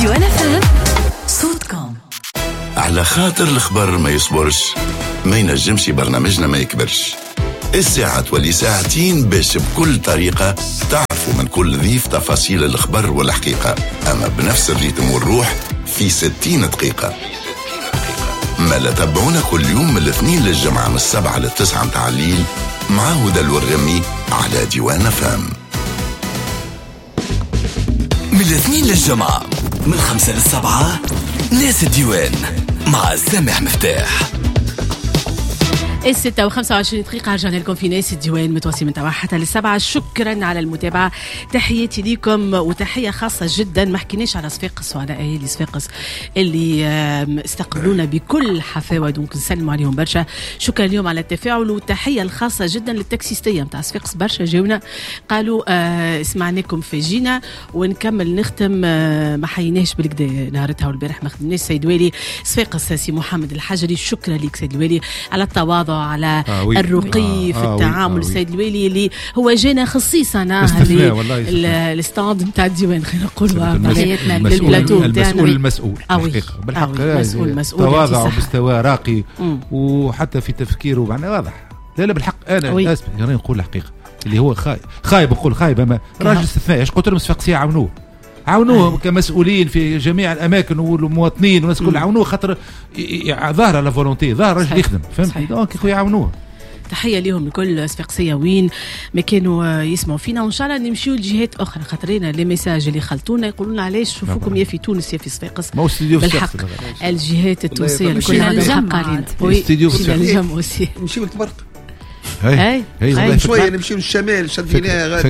ديوان FM صوتكم. على خاطر الخبر ما يصبرش، ما ينجمش برنامجنا ما يكبرش. الساعة تولي ساعتين باش بكل طريقة تعرفوا من كل ضيف تفاصيل الخبر والحقيقة، أما بنفس الريتم والروح في 60 دقيقة. ما لا تابعونا كل يوم من الاثنين للجمعة من 7 ل 9 متاع الليل مع هدى الورغمي على ديوان FM. من الاثنين للجمعة من 5 ل 7 ناس الديوان مع سامح مفتاح. 6:25 دقيقة رجعنا لكم في ناس الديوان متواصل من توا حتى للسبعة. شكرا على المتابعة، تحياتي لكم وتحية خاصة جدا. ما حكيناش على صفاقس وعلى أهالي صفاقس اللي استقبلونا بكل حفاوة، دونك نسلموا عليهم برشا. شكرا اليوم على التفاعل، وتحية الخاصة جدا للتاكسيستية متاع صفاقس برشا جاونا قالوا اسمعناكم في جينا ونكمل نختم. ما حيناش بالكدا نهارتها والبارح ما خدمناش. سيد والي صفاقس سي محمد الحجري، شكرا لك سيد الوالي على التواضع، على الرقي في التعامل. سيد الوالي اللي هو جانا خصيصا الستاند نتاع الديوان، خلينا نقولوا للبلاتو المسؤول بالحق مسؤول تواضع ومستوى راقي، وحتى في تفكيره معناه واضح. لا بالحق انا اسف يعني نقول الحقيقه اللي هو خايب نقول خايب، اما راجل استثنائي. ايش قلت لهم صفاقسيه عاونوه كمسؤولين في جميع الاماكن والمواطنين والناس كلها عاونوه، خاطر ظاهره لا فولونتي، ظاهر راجل يخدم، فهمت؟ دونك خويا عاونوه. تحيه لهم لكل صفاقسيه وين ما كانوا يسمعوا فينا، وان شاء الله نمشيو لجهات اخرى، خاطرين لي ميساج اللي خلطونا يقولون علاش شوفوكم يا في تونس يا في صفاقس. بالحق الجهات التونسيه كلها بالحق علينا. استديو في الجم اوسي نمشيو لتبرق. هي شويه نمشيو للشمال شديناها غادي.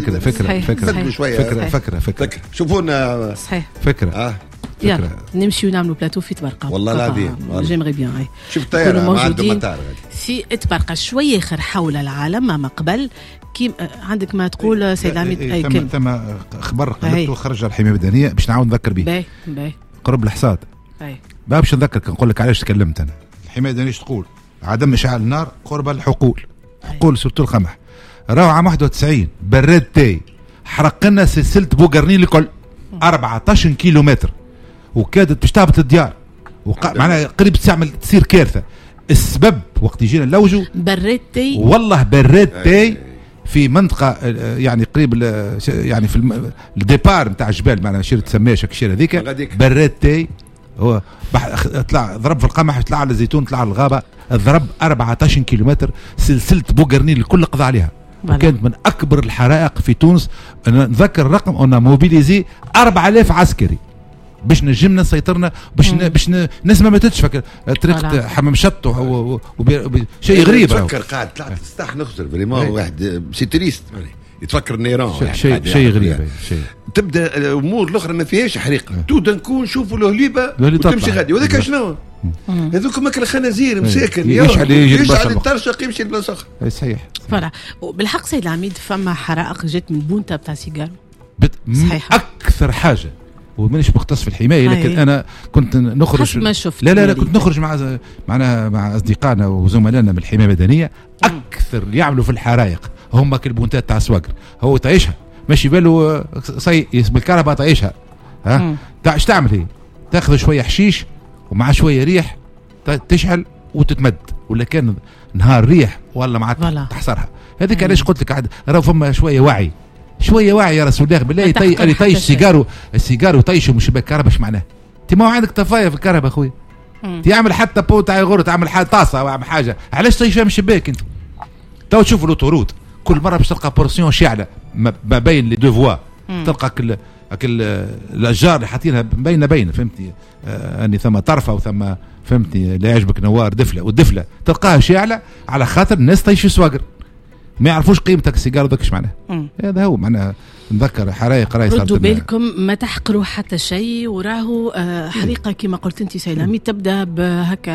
فكره شوفونا صحيح فكره يلا نمشيو نعملوا بلاتو في تبرقه. والله العظيم جيمري بيان. شوف الطياره ما عندهم مطار في تبرقه شويه خير حول العالم ما قبل. كيم عندك ما تقول سيد العميد؟ ثم خبر قلبته خرج الحمايه المدنيه باش نعاود نذكر به. باهي قرب الحصاد. باش نذكرك نقول لك علاش تكلمت انا. الحمايه المدنيه تقول عدم اشعال النار قرب الحقول، حقول سورتو القمح. راهو عام 91 براد تاي حرق لنا سلسله بوقرنين الكل 14 كيلومتر، وكادت باش تهبط الديار، معناها قريب تصير كارثه. السبب وقت يجينا نلوجوا براد تاي، والله براد تاي في منطقه يعني قريب يعني في الديبار نتاع الجبال، معناها شير تسميها الشير هذيك براد تاي. هو طلع ضرب في القمح، طلع على الزيتون، طلع على الغابه، ضرب 14 كيلومتر سلسله بوقرنين الكل قضى عليها. وكانت من اكبر الحرائق في تونس. نذكر الرقم انا موبيليزي 4000 عسكري باش نجمنا سيطرنا باش ناس ما ماتتش. فكر طريقه حمام شط شيء غريب. تفكر قاعد طلعت تستح نخسر فريمون واحد سيتريست يتفكر النيران شيء غريب. تبدا الامور الاخرى ما فيهاش حريقه، تودا نكون نشوفوا الهليبه وتمشي غادي. وهذاك شنو هذوك ماكل خنازير مساكن يشعل الترشق يمشي لبلاصه اخرى. صحيح فوالا. بالحق سيد العميد فما حرائق جات من بونتا بتاع سيجار صحيح اكثر حاجه، ومانيش مختص في الحمايه لكن انا كنت نخرج ما شفت. لا كنت نخرج مع اصدقائنا وزملائنا من الحمايه المدنيه. اكثر اللي يعملوا في الحرائق هم كالبونتات تاع سواقر. هو تعيشها ماشي باله اسم الكهرباء تعيشها. ايش تعمل هي؟ تاخذ شويه حشيش ومع شويه ريح تشعل وتتمد، ولا كان نهار ريح ولا مع تحصرها. هذيك علاش قلت لك عاد راه فما شويه وعي يا رسول الله بالله. طيش السيجار وطيشه من شباك الكهرباء. ايش معناه؟ انت ما عندك طفايه في الكهرباء اخويا، تعمل حتى بو تاع غور، تعمل حاجه طاسه او حاجه، علاش طيشها من الشباك انت؟ تو تشوف الاوتورود كل مره باش تلقى بورسيون شاعله ما بين لي دو فوا، تلقى الاشجار اللي حاطينها بين فهمتني اني ثم طرفه وثم فهمتني لا يعجبك نوار دفله، والدفله تلقاها شاعله على خاطر الناس طيشوا سواقر ما يعرفوش قيمتك السيجاره ذاك ايش معناه. هذا هو معناه. نذكر حرائق راهي صارت. ردوا بالكم ما تحقروا حتى شيء، وراهو حريقه كما قلت انت سيلامي تبدا بهكا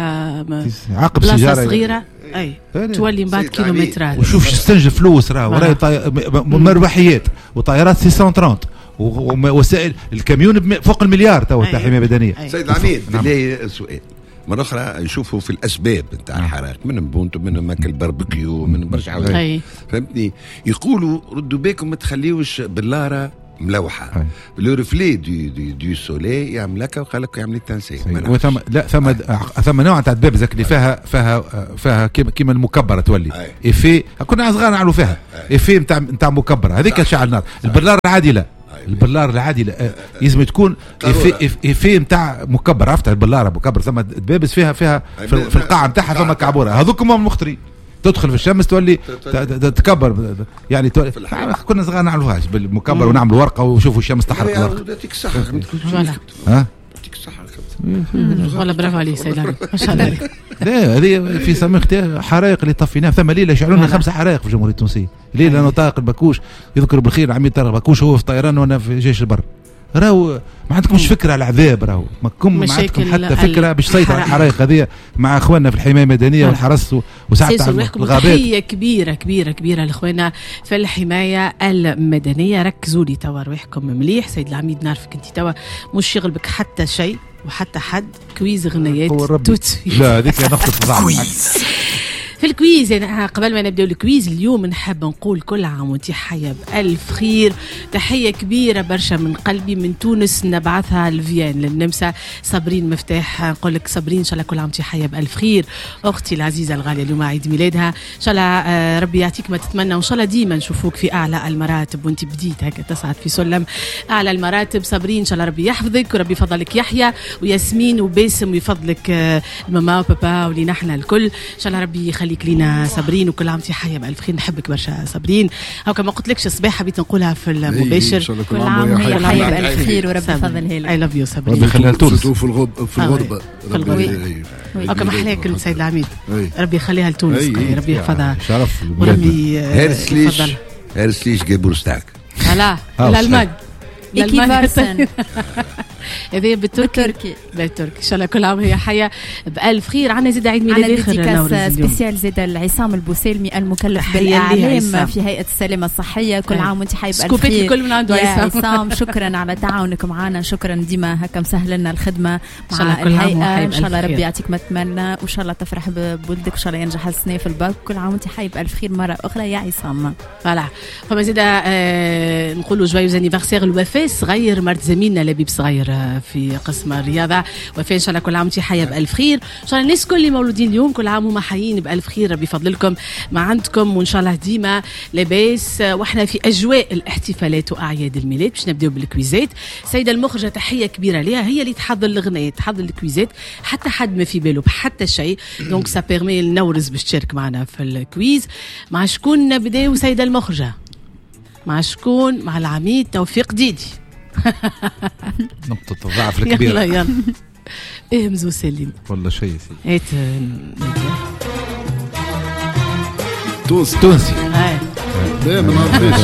عقب سيجاره صغيره تولي من بعد كيلومترات. وشوف استنجد فلوس راهو مربحيات وطائرات 630 ووسائل الكاميون فوق المليار تو تاع حمايه بدنيه. سيد العميد بالله سؤال مرة أخرى يشوفوا في الأسباب نتاع الحرائق، من بونتو، من ماكل باربيكيو، من برشا حاجات، فهمتني؟ يقولوا ردوا بالكم ما تخليوش باللارة ملوحه لو ريفلي دو سولي يعمل لك وقال لك يعمل التنسيق. وثم لا ثم نوع تاع الدبابزك اللي فيها كيما المكبره تولي افي كنا صغار نعملوا فيها افي نتاع مكبره هذيك شعل نار. البلار العادي لا، البلار العادي لا، لازم تكون افي نتاع مكبر. عرفت البلاره مكبر ثم دبابز فيها في القاع نتاعها ثم كعبوره. هذوك هم المخطرين. تدخل في الشمس تولي تكبر يعني كنا صغار نعملوهاش بالمكبر ونعمل ورقه وشوفوا الشمس تحرق الورقه. يعطيك الصحه. ها يعطيك الصحه. والله برافو عليك سيد علي ما شاء الله. لا هذه في سميختها حرائق اللي طفيناها. ثم ليله شعلونا 5 حرائق في الجمهوريه التونسيه. ليله انا طارق البكوش يذكر بالخير عميد طارق البكوش هو في طيران وانا في جيش البر. راهو ما عندكمش فكره على العذاب. راهو ما عندكم حتى فكره باش تسيطر على الحرائق هذه مع اخواننا في الحمايه المدنيه والحرس وساعات الغابات. تحيه كبيره كبيره كبيره لاخواننا في الحمايه المدنيه. ركزوا لي توا رواحكم مليح. سيد العميد نعرفك انت توا مش يغلبك حتى شيء وحتى حد. كويز غنيات توت. لا هذيك نقطه ضعف. في الكويز يعني قبل ما نبدأ الكويز اليوم نحب نقول كل عام وانت حية بألف خير. تحية كبيرة برشا من قلبي من تونس نبعثها لفيان للنمسا. صابرين مفتاح نقول لك صابرين إن شاء الله كل عام وانت حية بألف خير. أختي العزيزة الغالية اليوم عيد ميلادها إن شاء الله ربي يعطيك ما تتمنى وإن شاء الله ديما نشوفوك في أعلى المراتب وانت بديت هكا تصعد في سلم أعلى المراتب. صابرين إن شاء الله ربي يحفظك وربي يفضلك يحيى وياسمين وباسم ويفضلك ماما وبابا ولينا احنا الكل. إن شاء الله ربي يخليك لينا صابرين وكل عام وانت حيه بألف خير. نحبك برشا صابرين. هاو كما قلت لكش الصباح حبيت نقولها في المباشر. كل عام وانت حيه بألف خير وربي يفضلها لك. اي لاف يو صابرين. ربي يخليها لتونس في الغربه. هاو كما حلاك السيد العميد ربي يخليها لتونس ربي يحفظها. شرف وربي هيرسليش جيبورستاك لا الالمان إيكيفارسن هذه بالتركي ان شاء الله كل عام هي حيه بألف خير. عندنا زيد عيد ميلاد اخر سبيسيال زيد العصام البوسيلمي المكلف بالاعلام في هيئه السلامه الصحيه. كل عام وانت حي بألف خير. كل من عنده عصام. شكرا على تعاونكم معنا. شكرا ديما هكا مسهل لنا الخدمه مع الهيئه. ان شاء الله ربي يعطيك ما تتمنى وان شاء الله تفرح بولدك وان شاء الله ينجح السنه في الباك. كل عام وانت حي بألف خير مره اخرى يا عصام. فوالا فما زيد نقولوا جويوز انيفرسير الوفاه صغير مرت زميلنا لبيب صغير في قسم الرياضه. وفاء ان شاء الله كل عام وانتم حيه بألف خير. ان شاء الله الناس كل اللي مولودين اليوم كل عام هما حيين بألف خير. ربي يفضلكم ما عندكم وان شاء الله ديما لاباس. واحنا في اجواء الاحتفالات واعياد الميلاد باش نبداو بالكويزات. السيده المخرجه تحيه كبيره ليها هي اللي تحضر الغنايات تحضر الكويزات حتى حد ما في باله بحتى شيء. دونك سا بيرمي النورز باش تشارك معنا في الكويز. مع شكون نبداو سيده المخرجه؟ مع شكون؟ مع العميد توفيق ديدي. نقطة الضعف الكبيرة. يلا اهمزوا سليم والله شيء هيت تونسي لا ما نعرفش.